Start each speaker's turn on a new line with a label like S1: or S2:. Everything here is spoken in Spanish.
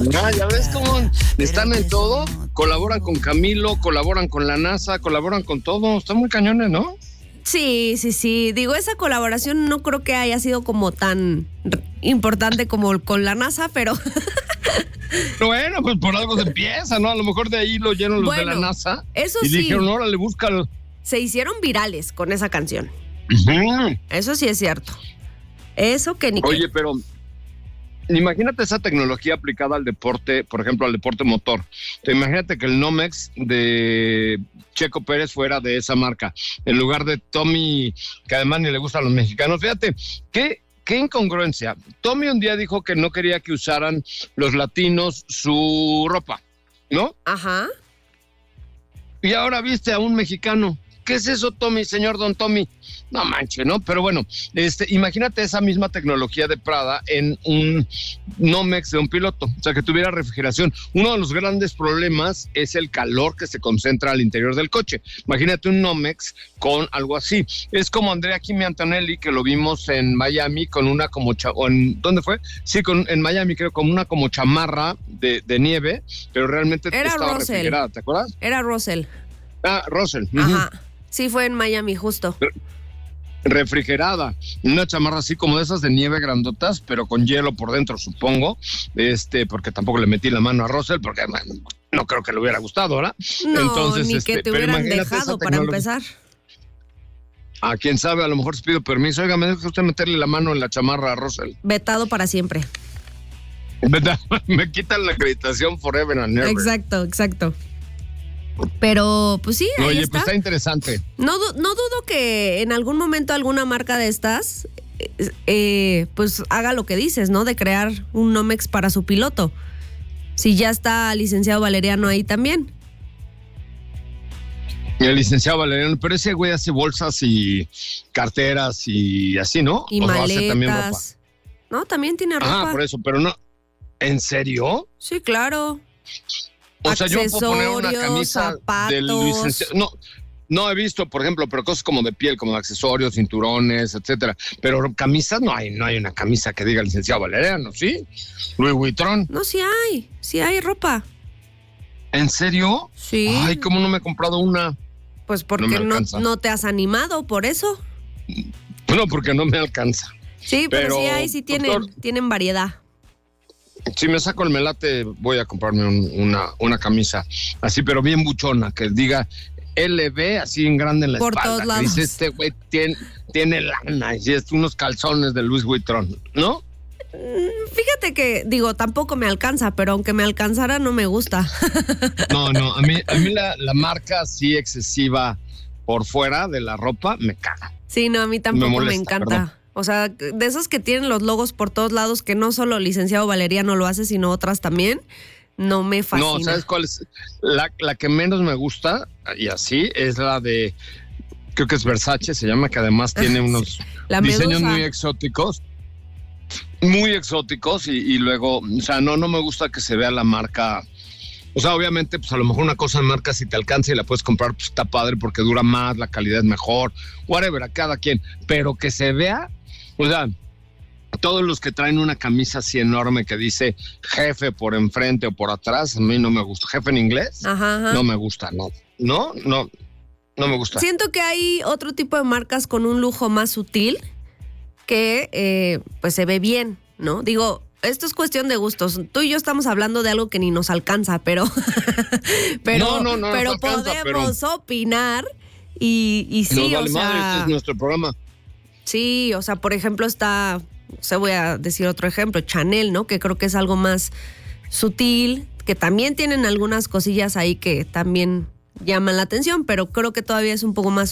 S1: Ya ves cómo están en todo, colaboran con Camilo, colaboran con la NASA, colaboran con todo, están muy cañones, ¿no?
S2: Sí. Digo, esa colaboración no creo que haya sido como tan importante como con la NASA, pero...
S1: Bueno, pues por algo se empieza, ¿no? A lo mejor de ahí lo llenan los de la NASA.
S2: Eso
S1: y
S2: sí.
S1: Dijeron, órale, búscalo.
S2: Se hicieron virales con esa canción.
S1: Uh-huh.
S2: Eso sí es cierto. Eso que ni...
S1: Oye, pero... Imagínate esa tecnología aplicada al deporte, por ejemplo, al deporte motor. Imagínate que el Nomex de Checo Pérez fuera de esa marca, en lugar de Tommy, que además ni le gusta a los mexicanos. Fíjate, qué incongruencia. Tommy un día dijo que no quería que usaran los latinos su ropa, ¿no?
S2: Ajá.
S1: Y ahora viste a un mexicano. ¿Qué es eso, Tommy, señor Don Tommy? No manche, ¿no? Pero bueno, imagínate esa misma tecnología de Prada en un Nomex de un piloto, o sea, que tuviera refrigeración. Uno de los grandes problemas es el calor que se concentra al interior del coche. Imagínate un Nomex con algo así. Es como Andrea Kimi Antonelli, que lo vimos en Miami con una como... ¿Dónde fue? Sí, en Miami, creo, con una como chamarra de nieve, pero realmente
S2: era
S1: estaba
S2: Russell.
S1: Refrigerada, ¿te acuerdas?
S2: Era Russell.
S1: Ah, Russell.
S2: Ajá. Sí, fue en Miami, justo.
S1: Refrigerada, una chamarra así como de esas de nieve grandotas, pero con hielo por dentro, supongo, porque tampoco le metí la mano a Russell, porque no creo que le hubiera gustado, ¿verdad?
S2: No,
S1: entonces,
S2: ni que te hubieran dejado para empezar.
S1: A quién sabe, a lo mejor se pido permiso. Oiga, me deja usted meterle la mano en la chamarra a Russell.
S2: Vetado para siempre.
S1: Me quitan la acreditación forever and ever.
S2: Exacto. Pero, pues sí, ahí
S1: Oye,
S2: está.
S1: Pues está interesante.
S2: No dudo que en algún momento alguna marca de estas, pues haga lo que dices, ¿no? De crear un Nomex para su piloto. Si ya está licenciado Valeriano ahí también.
S1: Y el licenciado Valeriano, pero ese güey hace bolsas y carteras y así, ¿no?
S2: Y
S1: o
S2: maletas.
S1: Hace también ropa.
S2: No, también tiene ropa.
S1: Ah, por eso, pero no. ¿En serio?
S2: Sí, claro.
S1: O sea, yo puedo poner una camisa
S2: zapatos.
S1: del licenciado. No he visto, por ejemplo, pero cosas como de piel, como accesorios, cinturones, etcétera. Pero camisas no hay una camisa que diga licenciado Valeriano, ¿sí? Louis Vuitton.
S2: No, sí hay ropa.
S1: ¿En serio?
S2: Sí.
S1: Ay, ¿cómo no me he comprado una?
S2: Pues porque no te has animado, por eso.
S1: No, porque no me alcanza.
S2: Sí, pero sí hay, sí tienen variedad.
S1: Si me saco el melate, voy a comprarme una camisa así, pero bien buchona, que diga LB así en grande en la
S2: por
S1: espalda.
S2: Todos lados.
S1: Dice, este güey tiene lana y es unos calzones de Louis Vuitton, ¿no?
S2: Fíjate que, tampoco me alcanza, pero aunque me alcanzara no me gusta.
S1: No, a mí la marca así excesiva por fuera de la ropa me caga.
S2: Sí, no, a mí tampoco me encanta.
S1: Perdón.
S2: O sea, de esos que tienen los logos por todos lados, que no solo licenciado Valeriano lo hace, sino otras también, no me fascina.
S1: No, ¿sabes cuál es? La que menos me gusta, y así, es la de, creo que es Versace, se llama, que además tiene unos diseños muy exóticos. Muy exóticos y luego, o sea, no me gusta que se vea la marca. O sea, obviamente, pues a lo mejor una cosa de marca, si te alcanza y la puedes comprar, pues está padre porque dura más, la calidad es mejor, whatever, a cada quien. Pero que se vea, o sea, todos los que traen una camisa así enorme que dice jefe por enfrente o por atrás, a mí no me gusta. Jefe en inglés,
S2: ajá.
S1: No me gusta, no me gusta.
S2: Siento que hay otro tipo de marcas con un lujo más sutil que pues se ve bien, ¿no? Digo, esto es cuestión de gustos. Tú y yo estamos hablando de algo que ni nos alcanza, pero
S1: no
S2: podemos opinar y sí,
S1: vale, madre, este es nuestro programa.
S2: Sí, o sea, por ejemplo voy a decir otro ejemplo, Chanel, ¿no? Que creo que es algo más sutil, que también tienen algunas cosillas ahí que también llaman la atención, pero creo que todavía es un poco más